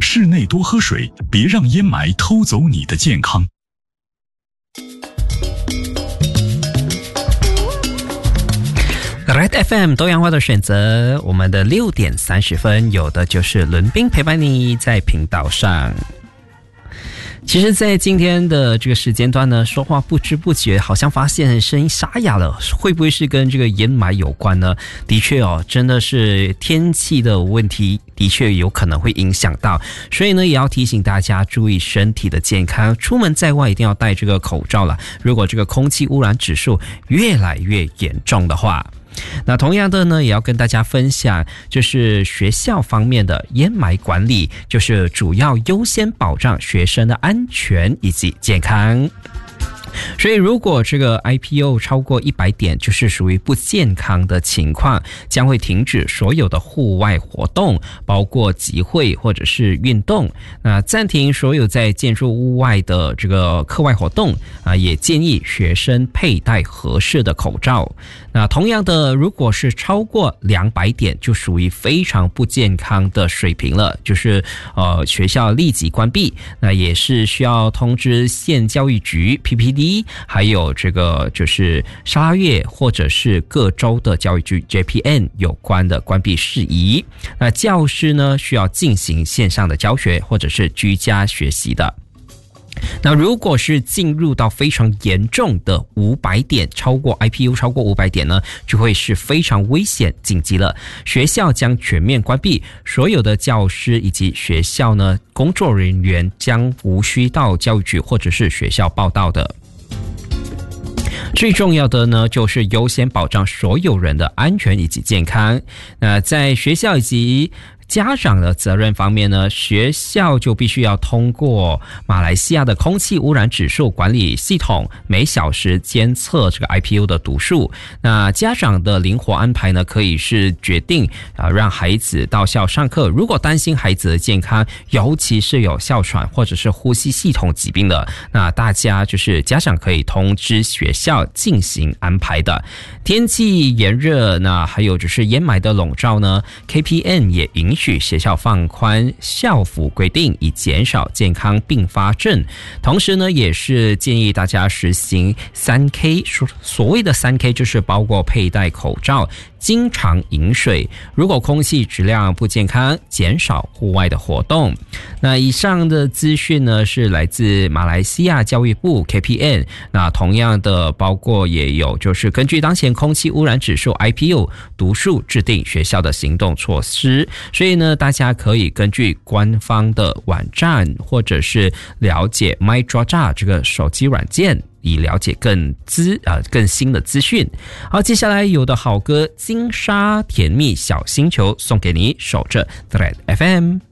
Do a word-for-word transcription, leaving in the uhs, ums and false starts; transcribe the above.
室内多喝水，别让烟霾偷走你的健康。 Red F M 多样化的选择，我们的六点三十分有的就是伦宾陪伴你在频道上。其实在今天的这个时间段呢，说话不知不觉好像发现声音沙哑了，会不会是跟这个烟霾有关呢？的确哦，真的是天气的问题，的确有可能会影响到，所以呢也要提醒大家注意身体的健康，出门在外一定要戴这个口罩了。如果这个空气污染指数越来越严重的话，那同样的呢，也要跟大家分享，就是学校方面的烟霾管理，就是主要优先保障学生的安全以及健康。所以如果这个 I P O 超过一百点，就是属于不健康的情况，将会停止所有的户外活动，包括集会或者是运动。那暂停所有在建筑物外的这个课外活动啊，也建议学生佩戴合适的口罩。那同样的，如果是超过两百点，就属于非常不健康的水平了，就是呃学校立即关闭。那也是需要通知县教育局 P P D， 还有这个就是沙拉越或者是各州的教育局 J P N 有关的关闭事宜。那教师呢需要进行线上的教学或者是居家学习的。那如果是进入到非常严重的五百点，超过 I P U 超过五百点呢，就会是非常危险紧急了。学校将全面关闭，所有的教师以及学校呢工作人员将无需到教育局或者是学校报到的。最重要的呢，就是优先保障所有人的安全以及健康。那在学校以及家长的责任方面呢，学校就必须要通过马来西亚的空气污染指数管理系统，每小时监测这个 I P U 的读数。那家长的灵活安排呢，可以是决定啊让孩子到校上课。如果担心孩子的健康，尤其是有哮喘或者是呼吸系统疾病的，那大家就是家长可以通知学校进行安排的。天气炎热，那还有就是烟霾的笼罩呢 ，K P N 也允许学校放宽校服规定，以减少健康并发症。同时呢，也是建议大家实行三 K， 所谓的三 K 就是包括佩戴口罩、经常饮水，如果空气质量不健康，减少户外的活动。那以上的资讯呢，是来自马来西亚教育部 K P N。那同样的，包括也有就是根据当前空气污染指数 I P U 读数制定学校的行动措施。所以呢，大家可以根据官方的网站或者是了解 MyDraja 这个手机软件，以了解更资呃更新的资讯。好，接下来有的好歌《金沙甜蜜小星球》送给你，守着 Red F M。